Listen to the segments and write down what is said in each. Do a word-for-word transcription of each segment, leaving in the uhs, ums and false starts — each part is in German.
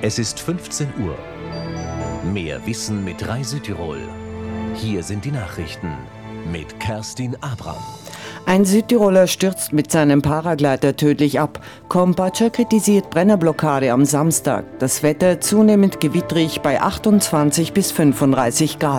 Es ist fünfzehn Uhr. Mehr Wissen mit Rai Südtirol. Hier sind die Nachrichten mit Kerstin Abram. Ein Südtiroler stürzt mit seinem Paraglider tödlich ab. Kompatscher kritisiert Brennerblockade am Samstag. Das Wetter zunehmend gewittrig bei achtundzwanzig bis fünfunddreißig Grad.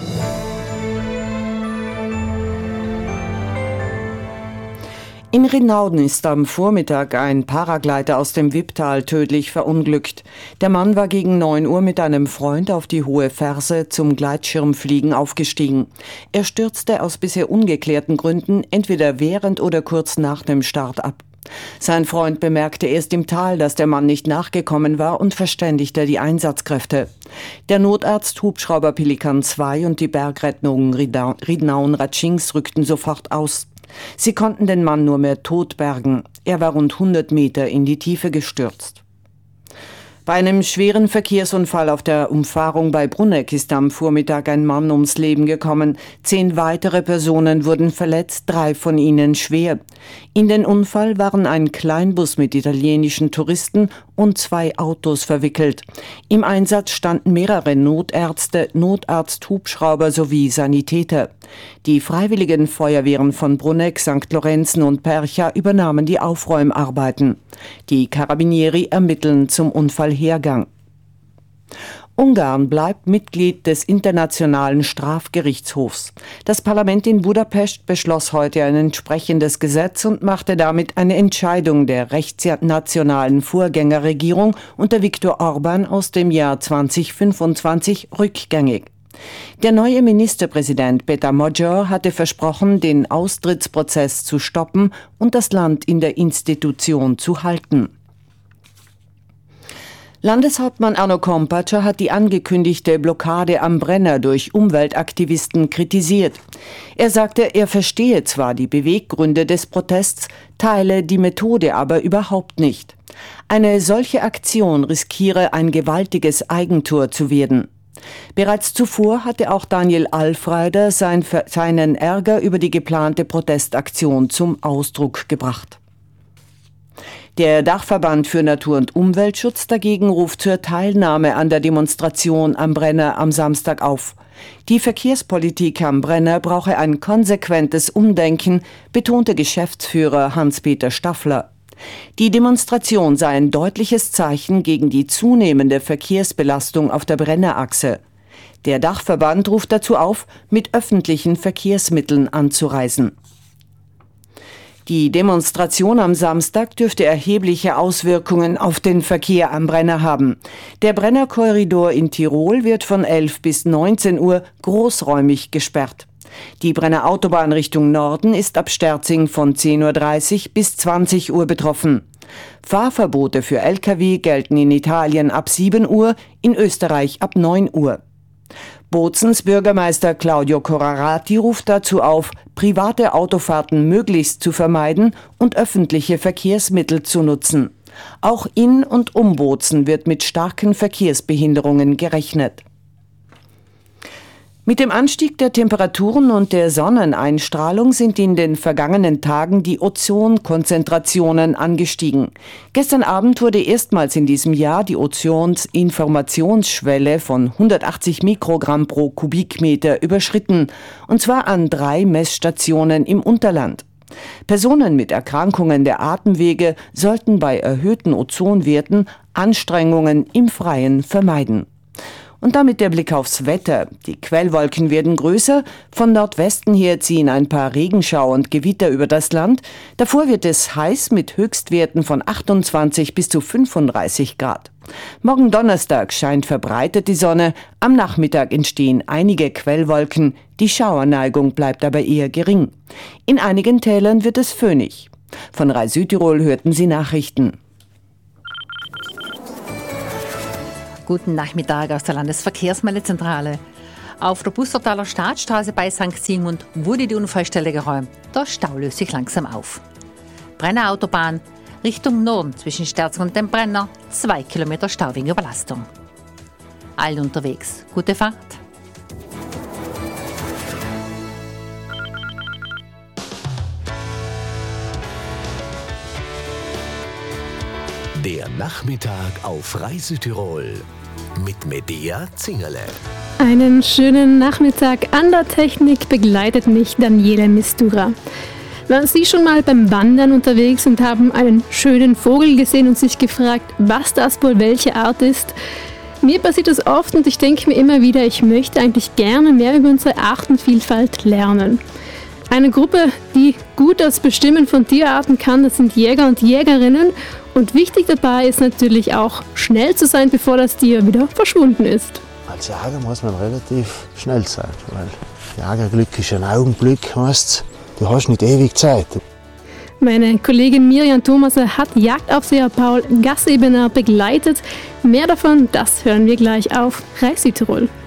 In Rinauden ist am Vormittag ein Paragleiter aus dem Wipptal tödlich verunglückt. Der Mann war gegen neun Uhr mit einem Freund auf die Hohe Ferse zum Gleitschirmfliegen aufgestiegen. Er stürzte aus bisher ungeklärten Gründen entweder während oder kurz nach dem Start ab. Sein Freund bemerkte erst im Tal, dass der Mann nicht nachgekommen war und verständigte die Einsatzkräfte. Der Notarzt Hubschrauber Pelikan zwei und die Bergrettung Ridnaun-Ratschings rückten sofort aus. Sie konnten den Mann nur mehr tot bergen. Er war rund hundert Meter in die Tiefe gestürzt. Bei einem schweren Verkehrsunfall auf der Umfahrung bei Brunegg ist am Vormittag ein Mann ums Leben gekommen. Zehn weitere Personen wurden verletzt, drei von ihnen schwer. In den Unfall waren ein Kleinbus mit italienischen Touristen und zwei Autos verwickelt. Im Einsatz standen mehrere Notärzte, Notarzt, Hubschrauber sowie Sanitäter. Die Freiwilligen Feuerwehren von Brunegg, Sankt Lorenzen und Percha übernahmen die Aufräumarbeiten. Die Carabinieri ermitteln zum Unfallhergang. Ungarn bleibt Mitglied des Internationalen Strafgerichtshofs. Das Parlament in Budapest beschloss heute ein entsprechendes Gesetz und machte damit eine Entscheidung der rechtsnationalen Vorgängerregierung unter Viktor Orbán aus dem Jahr zweitausendfünfundzwanzig rückgängig. Der neue Ministerpräsident Peter Magyar hatte versprochen, den Austrittsprozess zu stoppen und das Land in der Institution zu halten. Landeshauptmann Arno Kompatscher hat die angekündigte Blockade am Brenner durch Umweltaktivisten kritisiert. Er sagte, er verstehe zwar die Beweggründe des Protests, teile die Methode aber überhaupt nicht. Eine solche Aktion riskiere ein gewaltiges Eigentor zu werden. Bereits zuvor hatte auch Daniel Alfreider sein, seinen Ärger über die geplante Protestaktion zum Ausdruck gebracht. Der Dachverband für Natur- und Umweltschutz dagegen ruft zur Teilnahme an der Demonstration am Brenner am Samstag auf. Die Verkehrspolitik am Brenner brauche ein konsequentes Umdenken, betonte Geschäftsführer Hans-Peter Staffler. Die Demonstration sei ein deutliches Zeichen gegen die zunehmende Verkehrsbelastung auf der Brennerachse. Der Dachverband ruft dazu auf, mit öffentlichen Verkehrsmitteln anzureisen. Die Demonstration am Samstag dürfte erhebliche Auswirkungen auf den Verkehr am Brenner haben. Der Brennerkorridor in Tirol wird von elf bis neunzehn Uhr großräumig gesperrt. Die Brenner Autobahn Richtung Norden ist ab Sterzing von zehn Uhr dreißig bis zwanzig Uhr betroffen. Fahrverbote für L K W gelten in Italien ab sieben Uhr, in Österreich ab neun Uhr. Bozens Bürgermeister Claudio Corrarati ruft dazu auf, private Autofahrten möglichst zu vermeiden und öffentliche Verkehrsmittel zu nutzen. Auch in und um Bozen wird mit starken Verkehrsbehinderungen gerechnet. Mit dem Anstieg der Temperaturen und der Sonneneinstrahlung sind in den vergangenen Tagen die Ozonkonzentrationen angestiegen. Gestern Abend wurde erstmals in diesem Jahr die Ozonsinformationsschwelle von hundertachtzig Mikrogramm pro Kubikmeter überschritten, und zwar an drei Messstationen im Unterland. Personen mit Erkrankungen der Atemwege sollten bei erhöhten Ozonwerten Anstrengungen im Freien vermeiden. Und damit der Blick aufs Wetter. Die Quellwolken werden größer, von Nordwesten her ziehen ein paar Regenschauer und Gewitter über das Land. Davor wird es heiß mit Höchstwerten von achtundzwanzig bis zu fünfunddreißig Grad. Morgen Donnerstag scheint verbreitet die Sonne, am Nachmittag entstehen einige Quellwolken, die Schauerneigung bleibt aber eher gering. In einigen Tälern wird es föhnig. Von Rai Südtirol hörten Sie Nachrichten. Guten Nachmittag aus der Landesverkehrsmeldezentrale. Auf der Bussertaler Staatsstraße bei Sankt Sigmund wurde die Unfallstelle geräumt. Der Stau löst sich langsam auf. Brenner Autobahn Richtung Norden zwischen Sterzing und dem Brenner, zwei Kilometer Stau wegen Überlastung. Allen unterwegs, gute Fahrt. Der Nachmittag auf Reisetirol mit Medea Zingerle. Einen schönen Nachmittag. An der Technik begleitet mich Daniele Mistura. Waren Sie schon mal beim Wandern unterwegs und haben einen schönen Vogel gesehen und sich gefragt, was das wohl welche Art ist? Mir passiert das oft und ich denke mir immer wieder, ich möchte eigentlich gerne mehr über unsere Artenvielfalt lernen. Eine Gruppe, die gut das Bestimmen von Tierarten kann, das sind Jäger und Jägerinnen. Und wichtig dabei ist natürlich auch, schnell zu sein, bevor das Tier wieder verschwunden ist. Als Jäger muss man relativ schnell sein, weil Jägerglück ist ein Augenblick, weißt du, hast nicht ewig Zeit. Meine Kollegin Miriam Thomaser hat Jagdaufseher Paul Gassebener begleitet. Mehr davon, das hören wir gleich auf Reis Südtirol.